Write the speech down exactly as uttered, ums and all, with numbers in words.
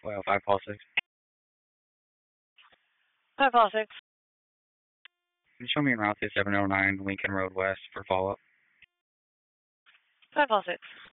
Well, five Paul six. Five Paul six. Can you show me en route to seven oh nine Lincoln Road West for follow-up? Five Paul six.